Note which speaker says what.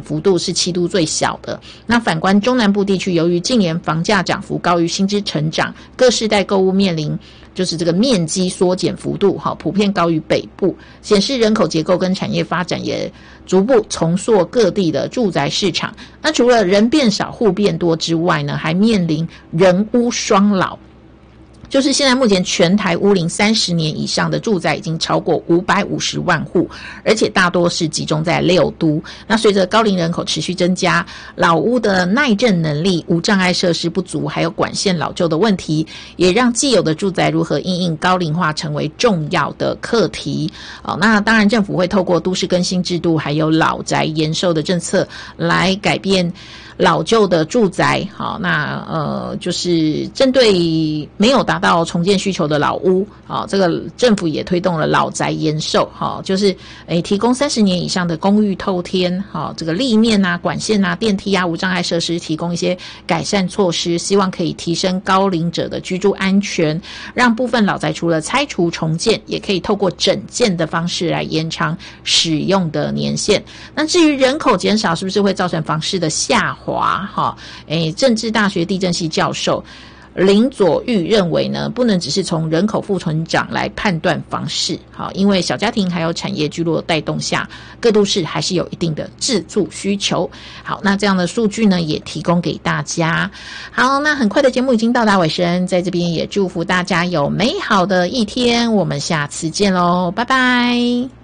Speaker 1: 幅度是七都最小的。那反观中南部地区，由于近年房价涨幅高于薪资成长，各世代购物面临就是这个面积缩减幅度普遍高于北部，显示人口结构跟产业发展也逐步重塑各地的住宅市场。那除了人变少户变多之外呢，还面临人屋双老，就是现在目前全台屋龄30年以上的住宅已经超过550万户，而且大多是集中在6都。那随着高龄人口持续增加，老屋的耐震能力、无障碍设施不足，还有管线老旧的问题，也让既有的住宅如何因应高龄化成为重要的课题。那当然政府会透过都市更新制度，还有老宅延寿的政策来改变老旧的住宅。就是针对没有达到重建需求的老屋，这个政府也推动了老宅延寿，就是提供30年以上的公寓透天，这个立面啊、管线啊、电梯啊、无障碍设施，提供一些改善措施，希望可以提升高龄者的居住安全，让部分老宅除了拆除重建，也可以透过整建的方式来延长使用的年限。那至于人口减少是不是会造成房市的下滑？政治大学地政系教授林佐玉认为呢，不能只是从人口负成长来判断房市，因为小家庭还有产业聚落带动下，各都市还是有一定的自住需求。好，那这样的数据呢，也提供给大家。好，那很快的节目已经到达尾声，在这边也祝福大家有美好的一天，我们下次见咯，拜拜。